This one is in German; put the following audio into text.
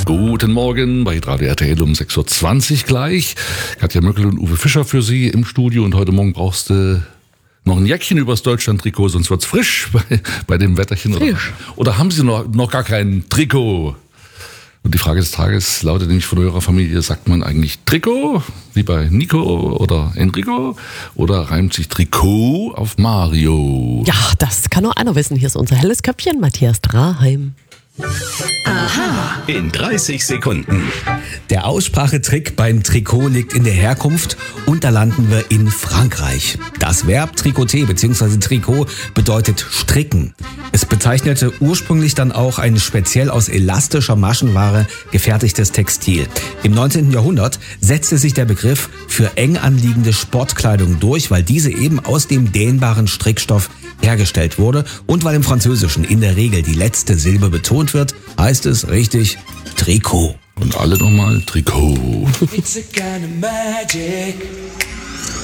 Guten Morgen bei Radio RTL um 6.20 Uhr gleich. Katja Möckel und Uwe Fischer für Sie im Studio. Und heute Morgen brauchst du noch ein Jäckchen übers Deutschland-Trikot, sonst wird's frisch bei dem Wetterchen. Oder haben Sie noch gar kein Trikot? Und die Frage des Tages lautet nämlich von eurer Familie, sagt man eigentlich Trikot, wie bei Nico oder Enrico, oder reimt sich Trikot auf Mario? Ja, das kann nur einer wissen. Hier ist unser helles Köpfchen, Matthias Draheim. Aha. In 30 Sekunden. Der Aussprachetrick beim Trikot liegt in der Herkunft und da landen wir in Frankreich. Das Verb tricoter bzw. Trikot bedeutet stricken. Es bezeichnete ursprünglich dann auch ein speziell aus elastischer Maschenware gefertigtes Textil. Im 19. Jahrhundert setzte sich der Begriff für eng anliegende Sportkleidung durch, weil diese eben aus dem dehnbaren Strickstoff hergestellt wurde und weil im Französischen in der Regel die letzte Silbe betont wird, heißt es richtig Trikot. Und alle nochmal Trikot. It's a kind of magic.